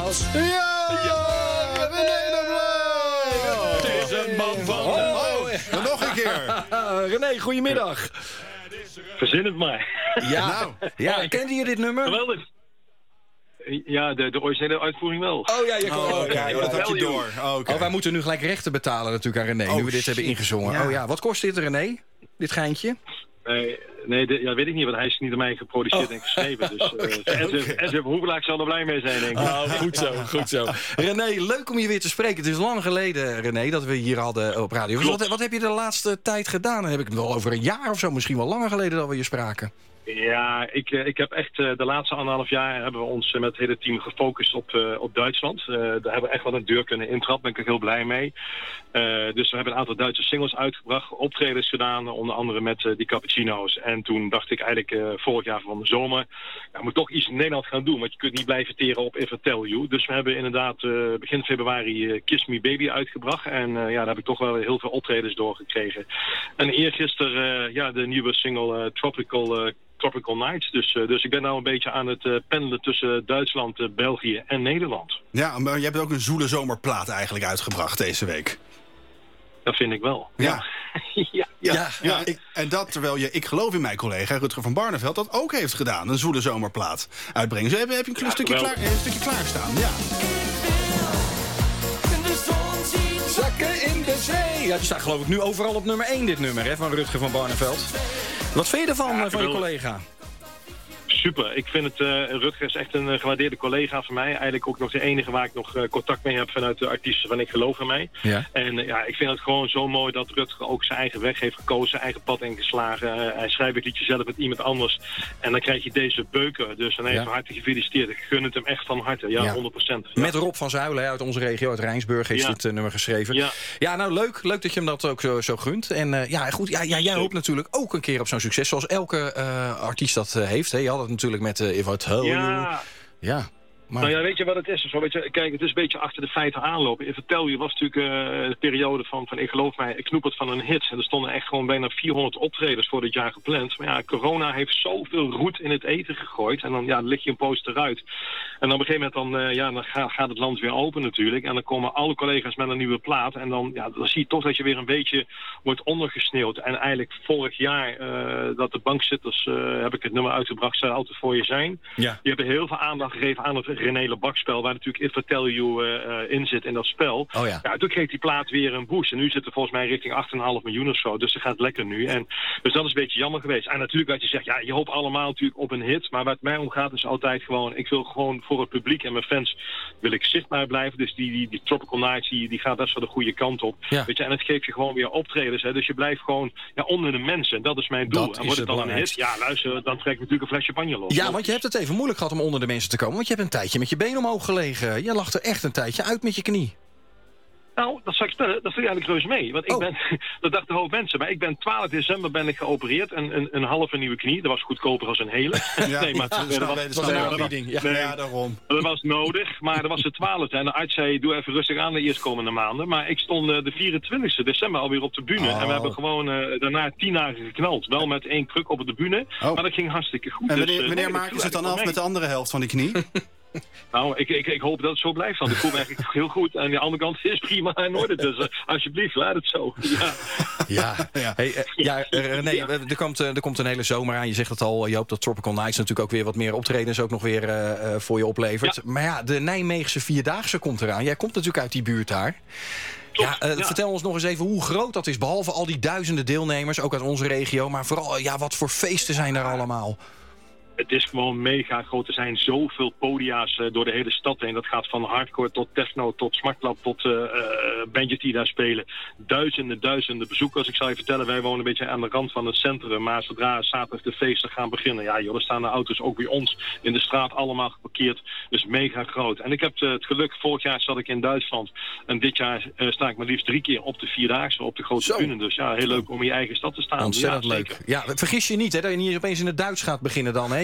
applaus. René de Blauw! Het is een man van... Dan nog een keer. René, goedemiddag. Verzin het maar. Ja, kende je dit nummer? Geweldig. Ja, de originele uitvoering wel. Oh ja, je kon Dat had je door. Oh, wij moeten nu gelijk rechten betalen natuurlijk aan René, nu we dit hebben ingezongen. Ja. Oh ja, wat kost dit René? Dit geintje? Nee, weet ik niet, want hij is niet door mij geproduceerd en geschreven. Dus Edwin Hoevelaak zal er blij mee zijn, denk ik. Oh, goed zo. René, leuk om je weer te spreken. Het is lang geleden, René, dat we hier hadden op radio. Wat heb je de laatste tijd gedaan? Dan heb ik het wel over een jaar of zo, misschien wel langer geleden dat we hier spraken. Ja, ik heb echt de laatste 1,5 jaar hebben we ons met het hele team gefocust op Duitsland. Daar hebben we echt wel een deur kunnen intrappen, ben ik er heel blij mee. Dus we hebben een aantal Duitse singles uitgebracht, optredens gedaan, onder andere met die Cappuccino's. En toen dacht ik eigenlijk vorig jaar van de zomer, ja, moet toch iets in Nederland gaan doen, want je kunt niet blijven teren op If I Tell You. Dus we hebben inderdaad begin februari Kiss Me Baby uitgebracht. En daar heb ik toch wel heel veel optredens doorgekregen. En eergisteren de nieuwe single Tropical Nights. Dus ik ben nou een beetje aan het pendelen tussen Duitsland, België en Nederland. Ja, maar je hebt ook een zoele zomerplaat eigenlijk uitgebracht deze week. Dat vind ik wel. Ja. Ja. En dat terwijl ik geloof in mijn collega Rutger van Barneveld dat ook heeft gedaan. Een zoele zomerplaat uitbrengen. Dus heb je een stukje klaarstaan? Ja. Zakken in de zee. Ja, die staat geloof ik nu overal op nummer 1, dit nummer, hè, van Rutger van Barneveld. Wat vind je ervan, van je collega? Super. Ik vind het, Rutger is echt een gewaardeerde collega van mij. Eigenlijk ook nog de enige waar ik nog contact mee heb vanuit de artiesten van Ik Geloof in Mij. Ja. En ik vind het gewoon zo mooi dat Rutger ook zijn eigen weg heeft gekozen, zijn eigen pad ingeslagen. Hij schrijft het liedje zelf met iemand anders. En dan krijg je deze beuken. Dus dan even hartelijk gefeliciteerd. Ik gun het hem echt van harte. Ja. 100%. Ja. Met Rob van Zuilen, hè, uit onze regio, uit Rijnsburg, heeft dit nummer geschreven. Ja, nou leuk dat je hem dat ook zo gunt. En jij hoopt natuurlijk ook een keer op zo'n succes, zoals elke artiest dat heeft. Hè. Je had het natuurlijk met If I Tell You. Ja. Maar... Nou ja, weet je wat het is? Zo, weet je, kijk, het is een beetje achter de feiten aanlopen. If I Tell You was natuurlijk de periode van Ik Geloof Mij, ik knoep het van een hit. En er stonden echt gewoon bijna 400 optredens voor dit jaar gepland. Maar ja, corona heeft zoveel roet in het eten gegooid. En dan lig je een poos eruit. En op een gegeven moment dan gaat het land weer open natuurlijk. En dan komen alle collega's met een nieuwe plaat. En dan zie je toch dat je weer een beetje wordt ondergesneeuwd. En eigenlijk vorig jaar dat de bankzitters, heb ik het nummer uitgebracht, Zal Altijd Voor Je Zijn. Ja. Die hebben heel veel aandacht gegeven aan het René Lebak-spel, waar natuurlijk If I Tell You in zit in dat spel. Oh ja. Toen kreeg die plaat weer een boost. En nu zit er volgens mij richting 8,5 miljoen of zo. Dus het gaat lekker nu. En dus dat is een beetje jammer geweest. En natuurlijk wat je zegt, je hoopt allemaal natuurlijk op een hit. Maar waar het mij om gaat is altijd gewoon, ik wil gewoon voor het publiek en mijn fans wil ik zichtbaar blijven. Dus die Tropical Nights, die gaat best wel de goede kant op. Ja. Weet je, en het geeft je gewoon weer optredens. Hè. Dus je blijft gewoon onder de mensen. Dat is mijn doel. En wordt het dan een hit? Ja, luister, dan trek ik natuurlijk een flesje champagne los. Ja, want je hebt het even moeilijk gehad om onder de mensen te komen. Want je hebt een tijdje met je been omhoog gelegen. Je lag er echt een tijdje uit met je knie. Nou, dat zal ik stellen, dat viel eigenlijk reuze mee. Want ik ben, dat dachten een hoop mensen, maar ik ben 12 december ben ik geopereerd en een halve nieuwe knie. Dat was goedkoper als een hele. Ja, nee, maar dat was een aanbieding. Ja, daarom. Dat was nodig, maar dat was de 12e. En de arts zei, doe even rustig aan de eerstkomende maanden. Maar ik stond de 24e december alweer op de bühne. En we hebben gewoon daarna 10 dagen geknald. Wel met 1 kruk op de bühne, maar dat ging hartstikke goed. En wanneer maken ze het dan af met de andere helft van die knie? Nou, ik hoop dat het zo blijft. Want ik voel me eigenlijk heel goed. En de andere kant is prima in orde. Dus alsjeblieft, laat het zo. René, er komt een hele zomer aan. Je zegt het al, je hoopt dat Tropical Nights natuurlijk ook weer wat meer optredens ook nog weer voor je oplevert. Ja. Maar ja, de Nijmeegse Vierdaagse komt eraan. Jij komt natuurlijk uit die buurt daar. Vertel ons nog eens even hoe groot dat is. Behalve al die duizenden deelnemers, ook uit onze regio. Maar vooral, wat voor feesten zijn er allemaal? Het is gewoon mega groot. Er zijn zoveel podia's door de hele stad heen. Dat gaat van hardcore tot techno, tot smartlab, tot bandjes die daar spelen. Duizenden bezoekers. Ik zal je vertellen, wij wonen een beetje aan de rand van het centrum. Maar zodra zaterdag de feesten gaan beginnen, er staan de auto's ook bij ons in de straat allemaal geparkeerd. Dus mega groot. En ik heb het geluk, vorig jaar zat ik in Duitsland. En dit jaar sta ik maar liefst 3 keer op de Vierdaagse, op de grote bühne. Dus heel leuk om in je eigen stad te staan. Ontzettend leuk. Ja, vergis je niet, hè, dat je niet opeens in het Duits gaat beginnen dan, hè?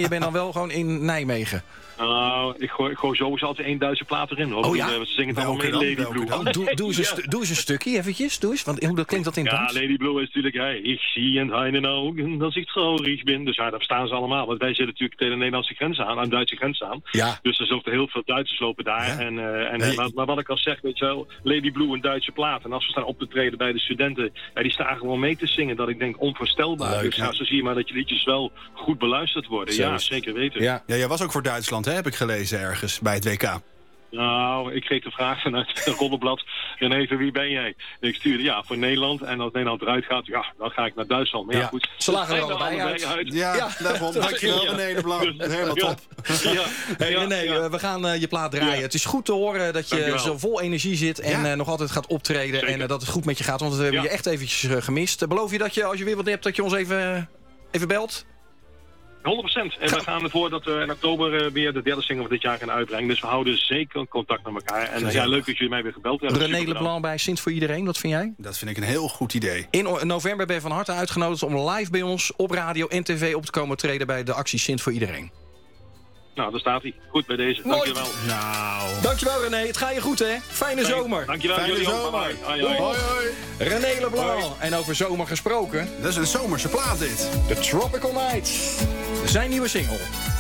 je bent dan wel gewoon in Nijmegen? Nou, ik gooi sowieso altijd 1 Duitse plaat erin. Hoor. Oh ja? We zingen het allemaal mee, Lady Blue. Oh, doe eens een stukje eventjes. Doe eens, want hoe klinkt dat in het Ja, Duits? Lady Blue is natuurlijk... Hey, ik zie in deine Augen dat ik traurig ben. Dus ja, daar staan ze allemaal. Want wij zitten natuurlijk tegen de Nederlandse grens aan de Duitse grens aan. Ja. Dus er zullen heel veel Duitsers lopen daar. Ja. Maar wat ik al zeg, weet je wel, Lady Blue, een Duitse plaat. En als we staan op te treden bij de studenten, die staan gewoon mee te zingen. Dat ik denk onvoorstelbaar. Leuk, dus zo zie je maar dat je liedjes wel goed beluisterd worden. Ja, zeker weten. Ja. Ja, jij was ook voor Duitsland, hè, heb ik gelezen ergens bij het WK. Nou, ik kreeg de vraag vanuit het roddelblad. René, voor wie ben jij? En ik stuurde voor Nederland. En als Nederland eruit gaat, dan ga ik naar Duitsland. Maar ja, goed. Ze lagen er allebei uit. Ja, daarom. Dankjewel, René Leblanc. Helemaal top. René, we gaan je plaat draaien. Het is goed te horen dat je zo vol energie zit en nog altijd gaat optreden. Zeker. En dat het goed met je gaat, want we hebben je echt eventjes gemist. Beloof je dat je, als je weer wat hebt, dat je ons even belt? 100%. En we gaan ervoor dat we in oktober weer de derde single van dit jaar gaan uitbrengen. Dus we houden zeker contact met elkaar. En leuk dat jullie mij weer gebeld hebben. René Leblanc bij Sint voor Iedereen, wat vind jij? Dat vind ik een heel goed idee. In november ben je van harte uitgenodigd om live bij ons op radio en tv op te komen treden bij de actie Sint voor Iedereen. Nou, daar staat hij. Goed bij deze. Mooi. Dankjewel. Nou. Dankjewel René, het gaat je goed hè? Fijne zomer. Dankjewel. Fijne zomer. Hoi. Hoi. René Leblanc. En over zomer gesproken, Dat is een zomerse plaat dit. The Tropical Night. Zijn nieuwe single.